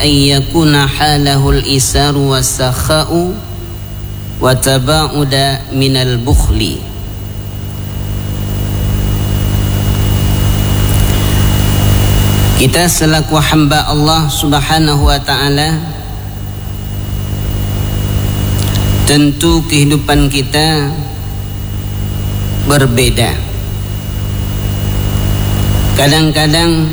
yakuna halahul isaru wasakha'u wa tabauda minal bukhli. Kita selaku hamba Allah Subhanahu wa ta'ala, tentu kehidupan kita berbeda. Kadang-kadang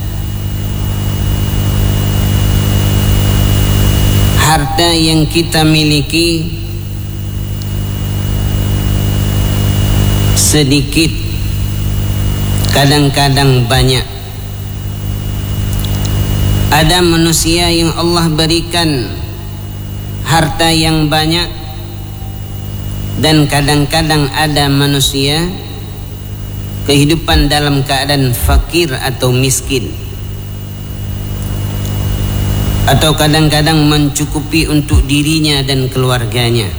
harta yang kita miliki sedikit, kadang-kadang banyak. Ada manusia yang Allah berikan harta yang banyak, dan kadang-kadang ada manusia kehidupan dalam keadaan fakir atau miskin, atau kadang-kadang mencukupi untuk dirinya dan keluarganya.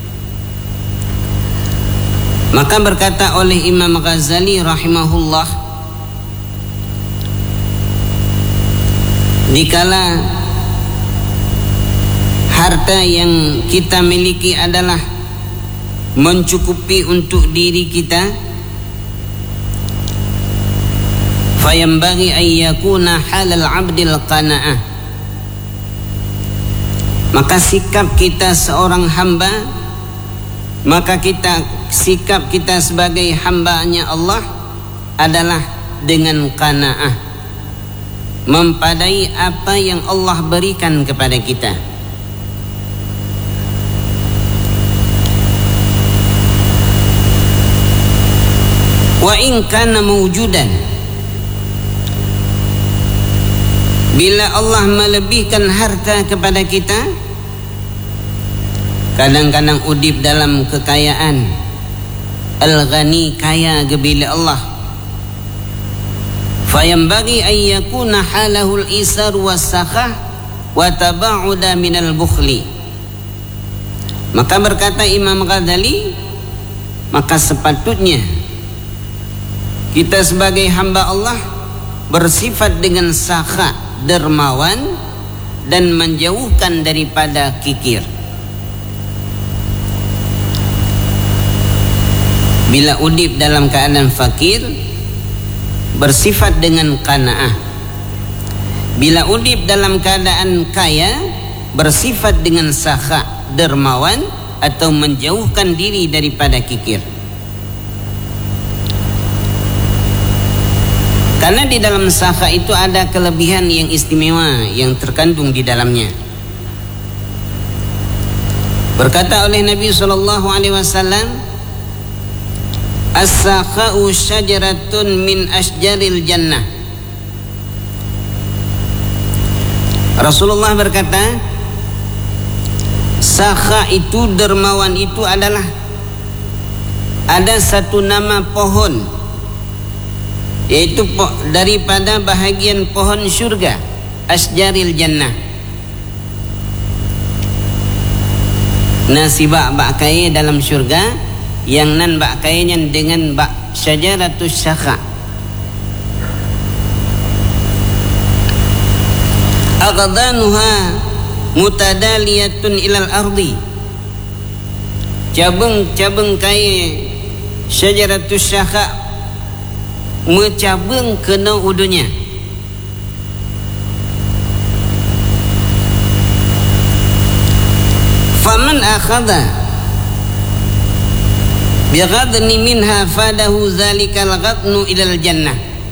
Maka berkata oleh Imam Ghazali rahimahullah, dikala harta yang kita miliki adalah mencukupi untuk diri kita, fayambaghi an yakuna halal abdil qana'ah, maka sikap kita seorang hamba, maka sikap kita sebagai hambanya Allah adalah dengan qana'ah, mempadai apa yang Allah berikan kepada kita. Wa in kana mawjudan, bila Allah melebihkan harta kepada kita, kadang-kadang udip dalam kekayaan, al-ghani, kaya gebila Allah, fayambaghi an yakuna halahul isar wasakhah wa tabauda minal bukhli. Maka berkata Imam Ghazali, maka sepatutnya kita sebagai hamba Allah bersifat dengan sakha, dermawan, dan menjauhkan daripada kikir. Bila udip dalam keadaan fakir, bersifat dengan qanaah. Bila udip dalam keadaan kaya, bersifat dengan sakha, dermawan, atau menjauhkan diri daripada kikir. Karena di dalam sakha itu ada kelebihan yang istimewa yang terkandung di dalamnya. Berkata oleh Nabi SAW, as-sakha'u syajaratun min asjaril jannah. Rasulullah berkata, sakha itu, dermawan itu adalah ada satu nama pohon, yaitu daripada bahagian pohon syurga, asjaril jannah. Nasibak bak kaya dalam syurga, yang nan bak kayanya dengan bak syajaratus syakha. Agdanuha mutadaliyatun ilal ardi. Cabang-cabang kaya syajaratus syakha mencabang kena udunya. Faman akhadha bighadni minha fadahu zalikal ghadnu ilal jannah.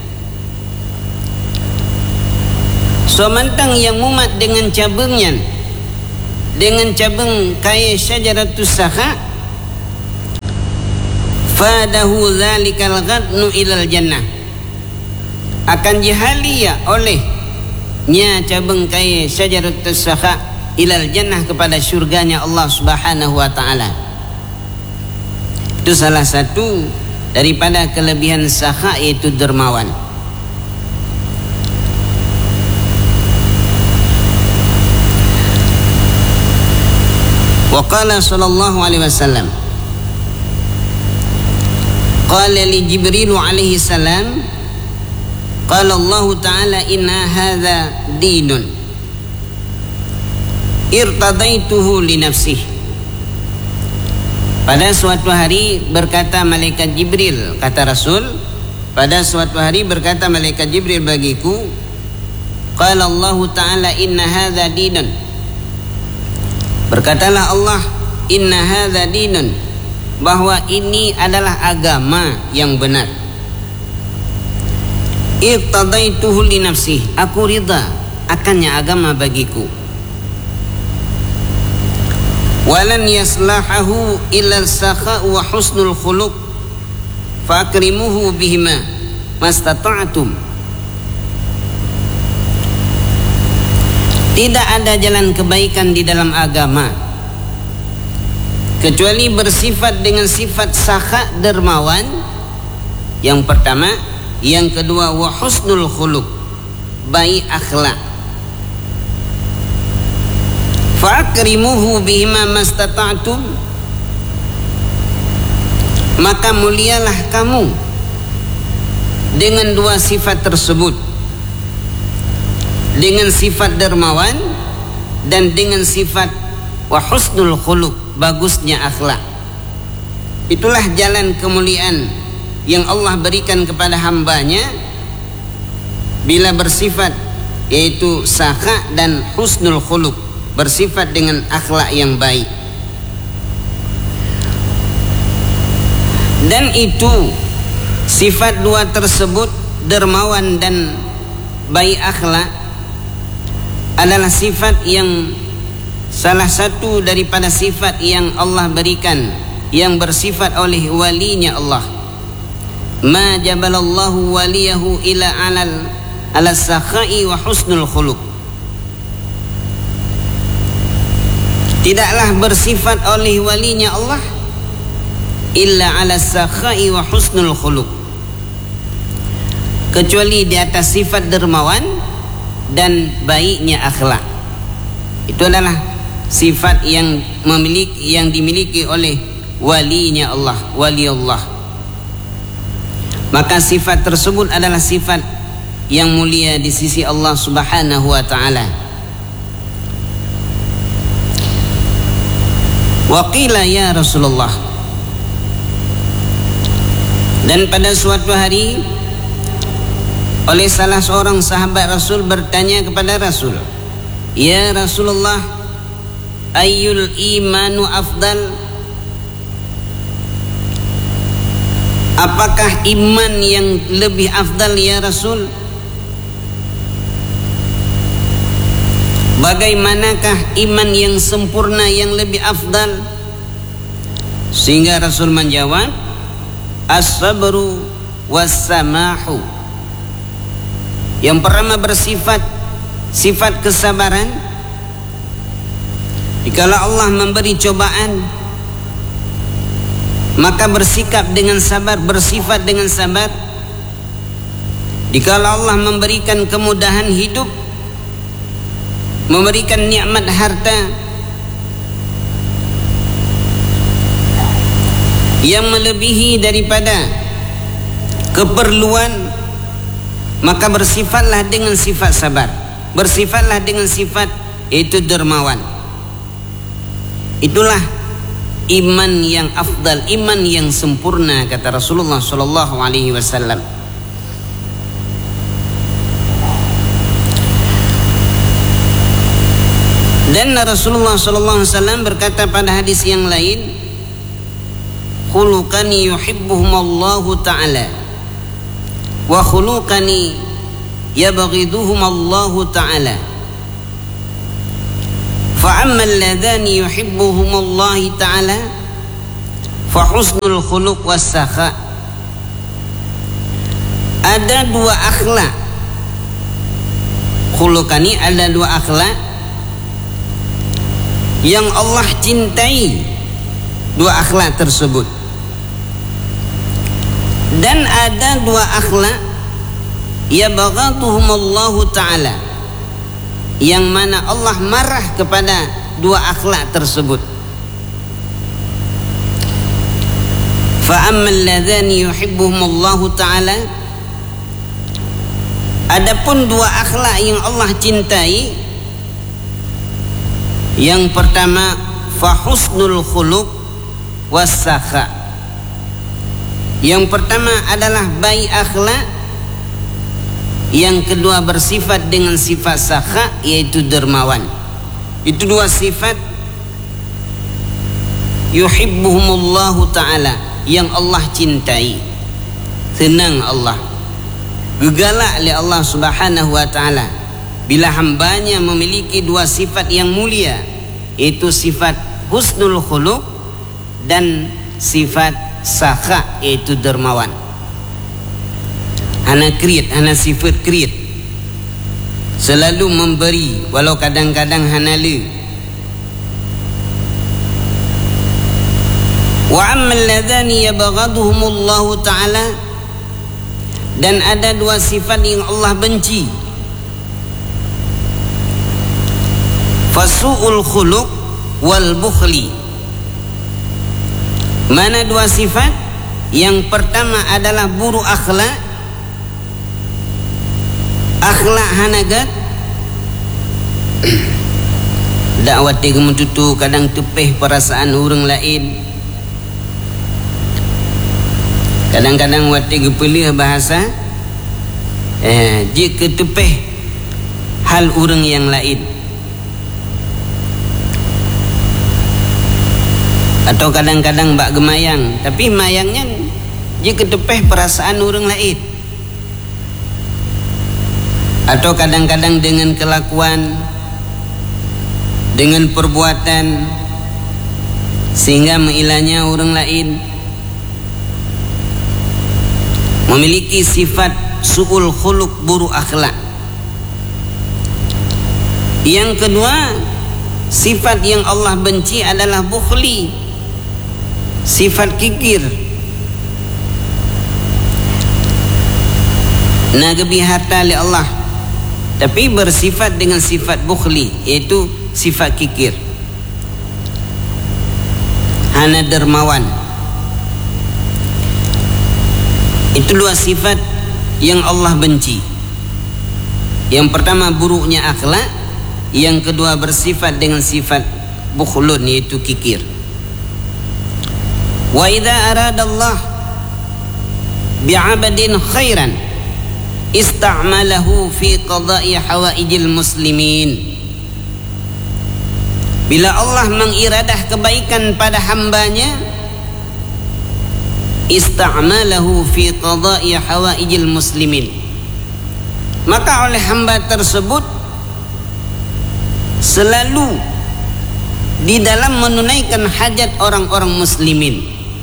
Somantang yang mumat dengan cabangnya, dengan cabang kaya syajaratus sakha, fadahu zalikal ghadnu ilal jannah, akan dihalia olehnya cabang kaya syajaratus sakha ilal jannah, kepada syurganya Allah Subhanahu wa ta'ala. Itu salah satu daripada kelebihan sakha, yaitu dermawan. Wa qala sallallahu alaihi wasallam, qala li Jibril alaihi salam, qala Allah ta'ala inna hadha dinun irtadaituhu li nafsih. Pada suatu hari berkata malaikat Jibril, kata Rasul, pada suatu hari berkata malaikat Jibril bagiku, qala Allah Ta'ala inna hadha dinun. Berkatalah Allah, inna hadha dinun, bahwa ini adalah agama yang benar. Irtadaituhu li nafsih, aku ridha akannya agama bagiku. Walan yaslahahu illa al-sakha'u wa husnul khuluq fa'akrimuhu bihima mastata'tum. Tidak ada jalan kebaikan di dalam agama kecuali bersifat dengan sifat sakha, dermawan, yang pertama. Yang kedua, wa husnul khuluq, baik akhlak. Fa'akrimuhu bihima mastata'tum, maka mulialah kamu dengan dua sifat tersebut, dengan sifat dermawan dan dengan sifat wa husnul khuluq, bagusnya akhlak. Itulah jalan kemuliaan yang Allah berikan kepada hambanya bila bersifat, yaitu sakha dan husnul khuluq, bersifat dengan akhlak yang baik. Dan itu sifat dua tersebut, dermawan dan baik akhlak, adalah sifat yang salah satu daripada sifat yang Allah berikan, yang bersifat oleh walinya Allah. Ma jabalallahu waliyahu ila ala sakha'i wa husnul khuluq. Tidaklah bersifat oleh walinya Allah illa ala sakha'i wa husnul khuluq, kecuali di atas sifat dermawan dan baiknya akhlak. Itu adalah sifat yang dimiliki oleh walinya Allah, wali Allah. Maka sifat tersebut adalah sifat yang mulia di sisi Allah Subhanahu wa ta'ala. Wa qila ya Rasulullah, dan pada suatu hari oleh salah seorang sahabat Rasul bertanya kepada Rasul, ya Rasulullah, ayyul imanu afdal? Apakah iman yang lebih afdal ya Rasul? Bagaimanakah iman yang sempurna yang lebih afdal? Sehingga Rasul menjawab, as-sabru was-samahu. Yang pertama bersifat sifat kesabaran. Jikalau Allah memberi cobaan, maka bersikap dengan sabar, bersifat dengan sabar. Jikalau Allah memberikan kemudahan hidup, memberikan nikmat harta yang melebihi daripada keperluan, maka bersifatlah dengan sifat sabar, bersifatlah dengan sifat yaitu dermawan. Itulah iman yang afdal, iman yang sempurna, kata Rasulullah sallallahu alaihi wasallam. Dan Rasulullah sallallahu alaihi wasallam berkata pada hadis yang lain, khuluqani yuhibbuhumallahu ta'ala wa khuluqani yabghiduhumallahu ta'ala. Fa'amma alladhani yuhibbuhumullahi ta'ala fa husnul khuluq was-sakha. Ada dua akhlak, khuluqani, ada dua akhlak yang Allah cintai, dua akhlak tersebut. Dan ada dua akhlak yabghaduhumullahu ta'ala, yang mana Allah marah kepada dua akhlak tersebut. Fa ammal ladzani yuhibbuhumullahu ta'ala, adapun dua akhlak yang Allah cintai, Yang pertama, fahusnul khuluq wassakha. Yang pertama adalah baik akhlak. Yang kedua bersifat dengan sifat sakha, yaitu dermawan. Itu dua sifat yuhibbuhumullahu ta'ala, yang Allah cintai, senang Allah, gegalak oleh Allah subhanahu wa ta'ala bila hambanya memiliki dua sifat yang mulia, yaitu sifat husnul khuluq dan sifat sakha, yaitu dermawan. Hana kriit, hana sifat kriit, selalu memberi walau kadang-kadang hana le. Wa ammal ladzani yabghaduhumullahu ta'ala, dan ada dua sifat yang Allah benci, fasu'ul khuluq wal bukhli. Mana dua sifat? Yang pertama adalah buruk akhlak. Akhlak hanagat dakwat tiga mentutu, kadang tepeh perasaan orang lain, kadang-kadang wati gepelih bahasa jika tepeh hal orang yang lain, atau kadang-kadang bak gemayang, tapi mayangnya jika tepeh perasaan orang lain, atau kadang-kadang dengan kelakuan, dengan perbuatan sehingga mengilanya orang lain, memiliki sifat su'ul khuluq, buruk akhlak. Yang kedua, sifat yang Allah benci adalah bukhli, sifat kikir. Nagabi harta oleh Allah, tapi bersifat dengan sifat bukhli, yaitu sifat kikir. Hana dermawan. Itu dua sifat yang Allah benci. Yang pertama buruknya akhlak, yang kedua bersifat dengan sifat bukhlun, yaitu kikir. Wa idza aradallah bi'abadin khairan ista'malahu fi qada'i hawaijil muslimin. Bila Allah mengiradah kebaikan pada hambanya, ista'malahu fi qada'i hawaijil muslimin, maka oleh hamba tersebut selalu di dalam menunaikan hajat orang-orang muslimin.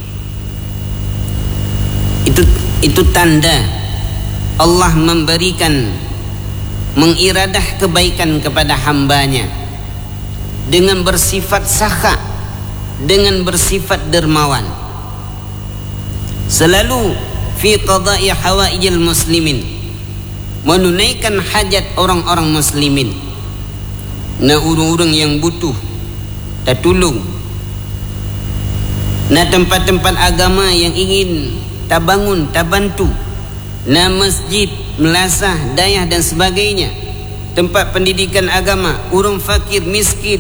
Itu tanda Allah memberikan, mengiradah kebaikan kepada hambanya dengan bersifat sakha, dengan bersifat dermawan, selalu fi qada'i hawaijil muslimin, menunaikan hajat orang-orang muslimin. Na urang-urang yang butuh tak tolong, na tempat-tempat agama yang ingin tak bangun, tak bantu, na masjid, melasah, dayah dan sebagainya, tempat pendidikan agama, urang fakir, miskin,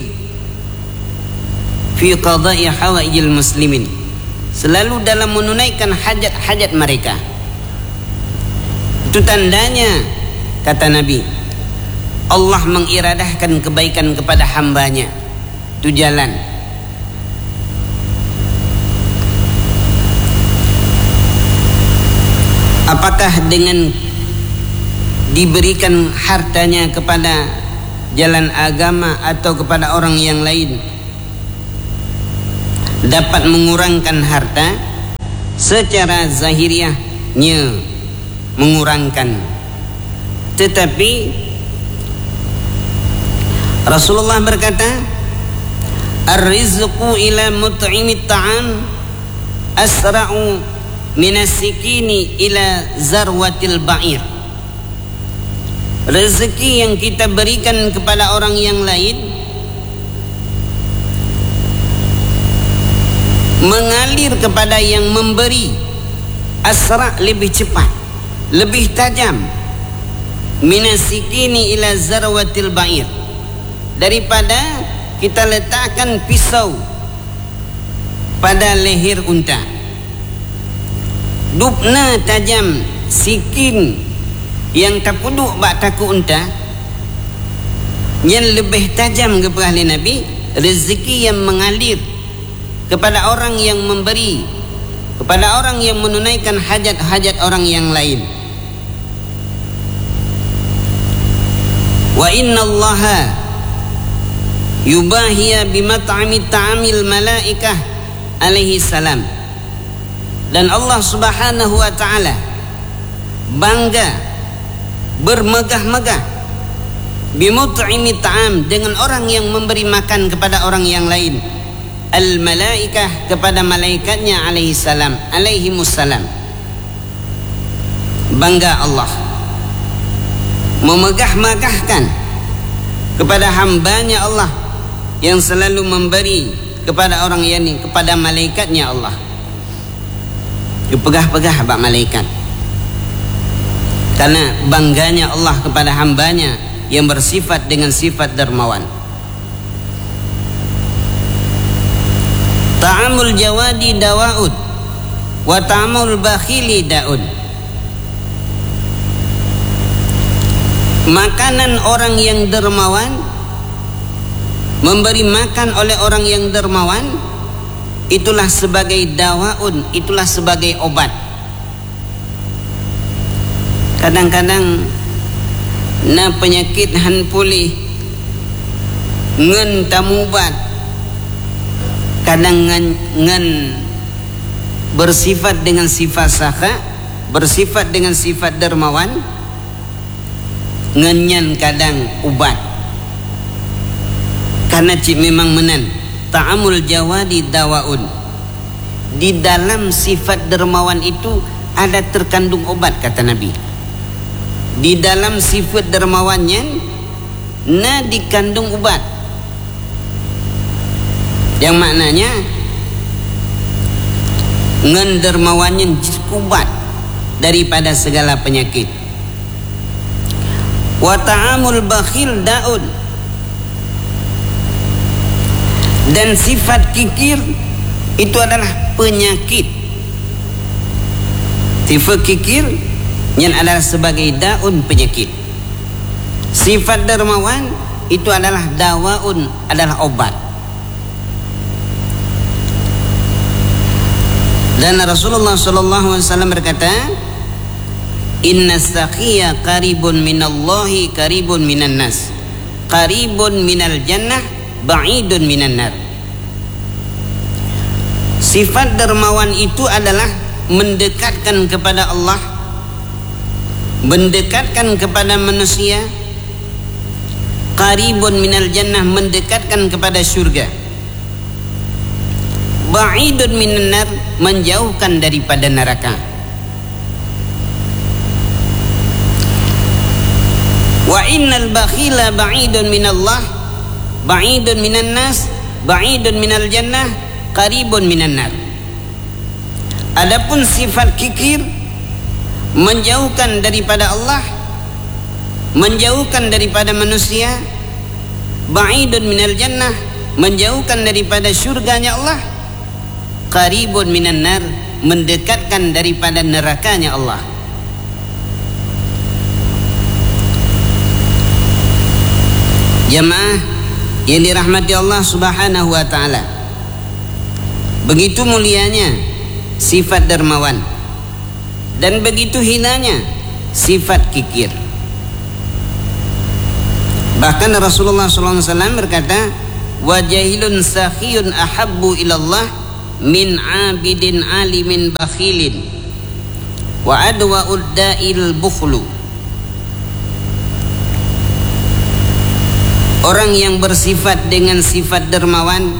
fi qada'i hawaijil muslimin, selalu dalam menunaikan hajat-hajat mereka. Itu tandanya, kata Nabi, Allah mengiradahkan kebaikan kepada hambanya. Itu jalan. Apakah dengan diberikan hartanya kepada jalan agama atau kepada orang yang lain dapat mengurangkan harta? Secara zahiriahnya mengurangkan, tetapi Rasulullah berkata, ar-rizqu ila mut'imit ta'am asra'u minas sikini ila zarwatil ba'ir. Rezeki yang kita berikan kepada orang yang lain mengalir kepada yang memberi, asra', lebih cepat, lebih tajam, minas sikini ila zarwatil ba'ir, daripada kita letakkan pisau pada leher unta. Dupna tajam sikin yang terpuduk bak taku unta, yang lebih tajam kepada ahli Nabi, rezeki yang mengalir kepada orang yang memberi, kepada orang yang menunaikan hajat-hajat orang yang lain. Wa inna Allaha yubahiya bimat'ami ta'amil malaikah alaihi salam. Dan Allah subhanahu wa ta'ala bangga, bermegah-megah bimut'imi ta'am, dengan orang yang memberi makan kepada orang yang lain. Al-malaikah, kepada malaikatnya alaihi salam, alaihimussalam. Bangga Allah, memegah-megahkan kepada hambanya Allah yang selalu memberi kepada orang yang, kepada malaikatnya Allah. Dipegah-pegah bak malaikat, karena bangganya Allah kepada hambanya yang bersifat dengan sifat dermawan. Ta'amul jawadi dawaud wa ta'amul bakhili daud. Makanan orang yang dermawan, memberi makan oleh orang yang dermawan, itulah sebagai dawaun, itulah sebagai obat. Kadang-kadang na penyakit han pulih ngen tamubat, kadang ngen bersifat dengan sifat sakha, bersifat dengan sifat dermawan, ngenyan kadang ubat. Karena cik memang menan ta'amul jawadi dawaun, di dalam sifat dermawan itu ada terkandung obat, kata Nabi. Di dalam sifat dermawannya na dikandung obat, yang maknanya ngan dermawannya kubat daripada segala penyakit. Wa ta'amul bakhil daun, dan sifat kikir itu adalah penyakit. Sifat kikir yang adalah sebagai daun, penyakit. Sifat dermawan itu adalah dawaun, adalah obat. Dan Rasulullah sallallahu alaihi wasallam berkata, inna saqiya qaribun minallahi qaribun minan nas, qaribun minal jannah ba'idun minan nar. Sifat dermawan itu adalah mendekatkan kepada Allah, mendekatkan kepada manusia. Qaribun minal jannah, mendekatkan kepada syurga. Ba'idun minan nar, menjauhkan daripada neraka. Wa innal bakhila ba'idun minallah, ba'idun minan nas, ba'idun minal jannah, qaribun minan nar. Adapun sifat kikir, menjauhkan daripada Allah, menjauhkan daripada manusia. Ba'idun minal jannah, menjauhkan daripada syurganya Allah. Qaribun minan nar, mendekatkan daripada nerakanya Allah. Jamaah yang dirahmati Allah subhanahu wa ta'ala, begitu mulianya sifat dermawan, dan begitu hinanya sifat kikir. Bahkan Rasulullah SAW berkata, wa jahilun sakhiyun ahabbu ilallah min abidin alimin bakhilin wa adwa udda'il bukhlu. Orang yang bersifat dengan sifat dermawan,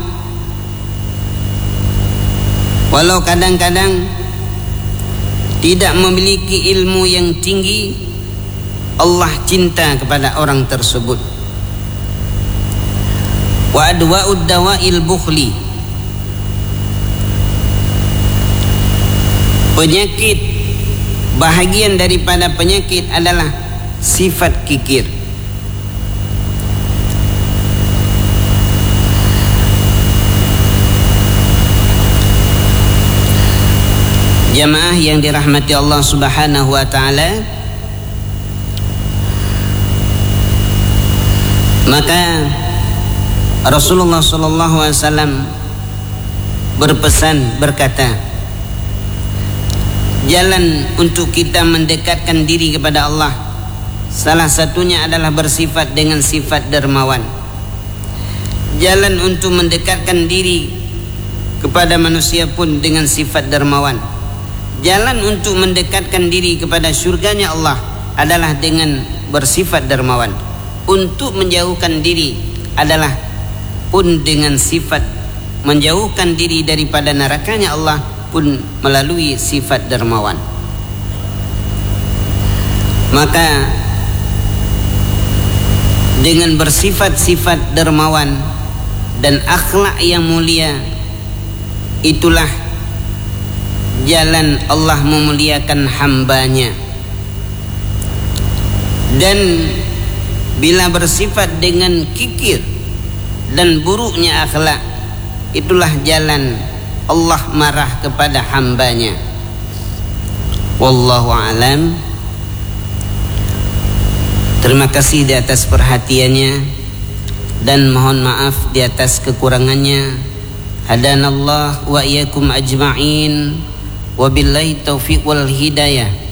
walau kadang-kadang tidak memiliki ilmu yang tinggi, Allah cinta kepada orang tersebut. Wa adwa'ud dawa'il bukhli, penyakit, bahagian daripada penyakit adalah sifat kikir. Jamaah yang dirahmati Allah Subhanahu wa taala, maka Rasulullah sallallahu alaihi wasallam berpesan berkata, jalan untuk kita mendekatkan diri kepada Allah salah satunya adalah bersifat dengan sifat dermawan. Jalan untuk mendekatkan diri kepada manusia pun dengan sifat dermawan. Jalan untuk mendekatkan diri kepada syurganya Allah adalah dengan bersifat dermawan. Untuk menjauhkan diri adalah pun dengan sifat menjauhkan diri daripada nerakanya Allah pun melalui sifat dermawan. Maka dengan bersifat-sifat dermawan dan akhlak yang mulia, itulah jalan Allah memuliakan hambanya. Dan bila bersifat dengan kikir dan buruknya akhlak, itulah jalan Allah marah kepada hambanya. Wallahu a'lam. Terima kasih di atas perhatiannya dan mohon maaf di atas kekurangannya. Hadanallah wa iyyakum ajma'in. Wabillahi taufiq wal hidayah.